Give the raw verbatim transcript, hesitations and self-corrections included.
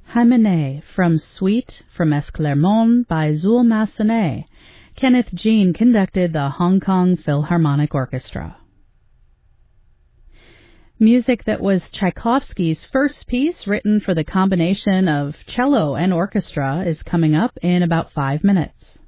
Hymenae from Suite from Esclarmonde by Zuul Massenet. Kenneth Jean conducted the Hong Kong Philharmonic Orchestra. Music that was Tchaikovsky's first piece written for the combination of cello and orchestra is coming up in about five minutes.